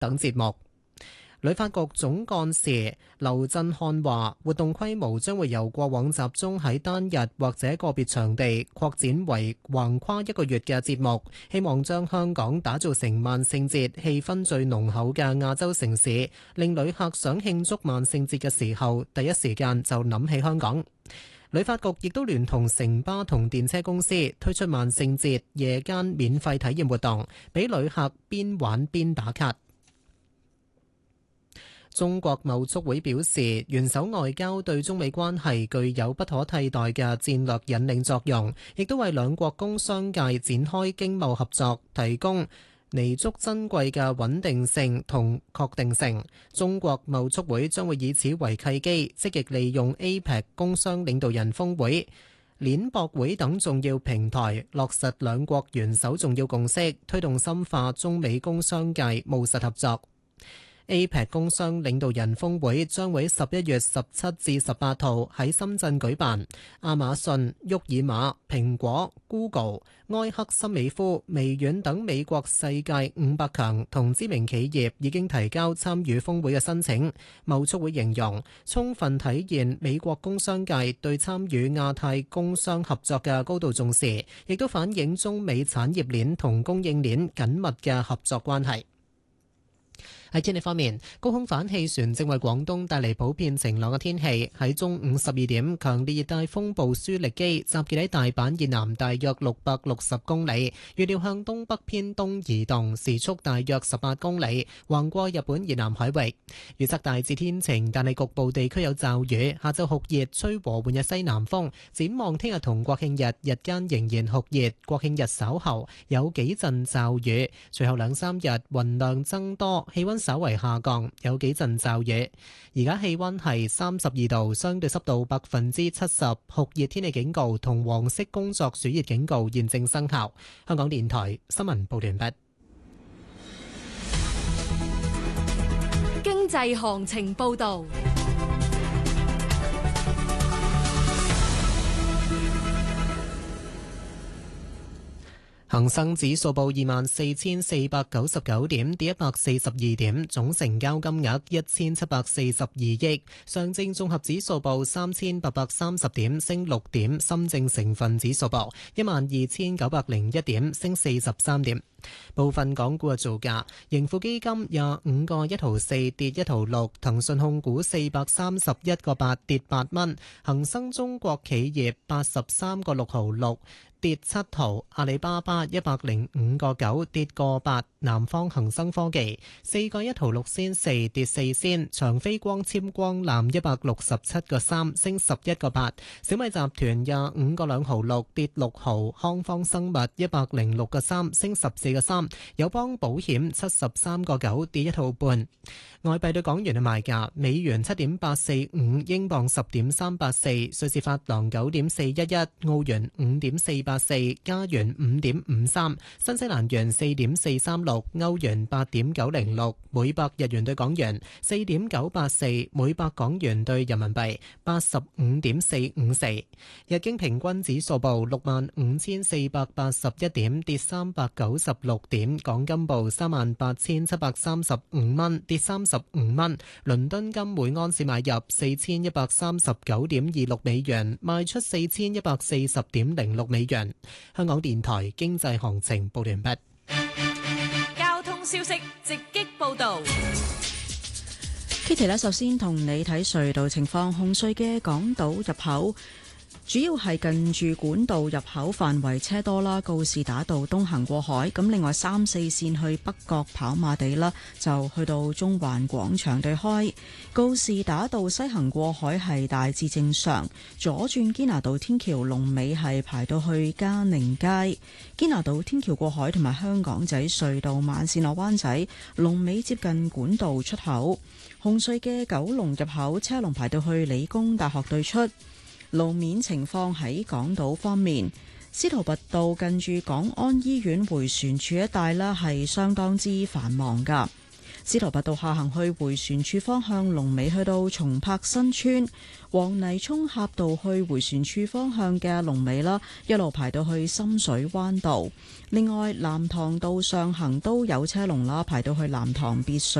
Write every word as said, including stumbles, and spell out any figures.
等節目。旅發局總幹事劉振漢話：活動規模將會由過往集中喺單日或者個別場地，擴展為橫跨一個月嘅節目，希望將香港打造成萬聖節氣氛最濃厚嘅亞洲城市，令旅客想慶祝萬聖節嘅時候，第一時間就諗起香港。旅發局亦都聯同城巴同電車公司推出萬聖節夜間免費體驗活動，俾旅客邊玩邊打卡。中國貿促會表示，元首外交對中美關係具有不可替代嘅戰略引領作用，亦都為兩國工商界展開經貿合作提供彌足珍貴嘅穩定性同確定性。中國貿促會將會以此為契機，積極利用 A P E C 工商領導人峰會、鏈博會等重要平台，落實兩國元首重要共識，推動深化中美工商界務實合作。A P E C 工商領導人峰會將會十一月十七至十八號喺深圳舉辦。亞馬遜、沃爾瑪、蘋果、Google、埃克森美孚、微軟等美國世界五百強同知名企業已經提交參與峰會嘅申請。貿促會形容充分體現美國工商界對參與亞太工商合作嘅高度重視，亦都反映中美產業鏈同供應鏈緊密嘅合作關係。喺天氣方面，高空反氣旋正為廣東帶嚟普遍晴朗嘅天氣。喺中午十二點，強烈熱帶風暴舒力基集結喺大阪以南大約六百六十公里，預料向東北偏東移動，時速大約十八公里，橫過日本以南海域。預測大致天晴，但係局部地區有驟雨。下晝酷熱，吹和緩嘅西南風。展望聽日同國慶日，日間仍然酷熱，國慶日稍後有幾陣驟雨，隨後兩三日雲量增多，氣溫稍為下降，有幾陣驟雨。而家氣溫係三十二度，相對濕度百分之七十，酷熱天氣警告同黃色工作暑熱警告現正生效。香港電台新聞報完畢。 經濟行情報道。 恒生指數報二萬四千四百九十九點，跌一百四十二點，總成交金額一千七百四十二億。上證綜合指數報三千八百三十點，升六點。深證成分指數報一萬二千九百零一點，升四十三點。部分港股嘅造價：盈富基金廿五個一毫四跌一毫六，騰訊控股四百三十一個八跌八蚊，恒生中國企業八十三個六毫六跌七毫，阿里巴巴一百零五個九跌個八，南方恒生科技四個一毫六仙四跌四仙，長飛光纖光纜一百六十七個三升十一個八，小米集團廿五個兩毫六跌六毫，康方生物一百零六個三升十四個三，友邦保險七十三個九跌一毫半。外幣對港元嘅賣價：美元七點八四五，英鎊十點三八四，瑞士法郎九點四一一，澳元五點四八四，加元五點五三，新西蘭元四點四三六，歐元八點九零六，每百日元對港元四點九八四，每百港元對人民幣八十五點四五四。日經平均指數報六萬五千四百八十一點，跌三百九十六點。港金報三萬八千七百三十五蚊，跌三十五蚊。倫敦金每安士買入四千一百三十九點二六美元，賣出四千一百四十點零六美元。香港電台經濟行情報完畢。 交通消息直擊報道。 Kitty 咧，首先同你睇隧道情況。紅隧嘅港島入口主要係近住管道入口範圍車多啦，告士打道東行過海，咁另外三四線去北角跑馬地啦，就去到中環廣場對開。告士打道西行過海係大致正常，左轉堅拿道天橋龍尾係排到去嘉寧街。堅拿道天橋過海同埋香港仔隧道慢線落灣仔龍尾接近管道出口。紅隧嘅九龍入口車龍排到去理工大學對出。路面情況喺港島方面，司徒拔道近住港安醫院迴旋處一帶啦，係相當之繁忙噶。 司徒拔道下行去迴旋處方向，龍尾去到松柏新村；黃泥涌峽道去迴旋處方向嘅龍尾啦，一路排到去深水灣道。另外，藍塘道上行都有車龍啦，排到去藍塘別墅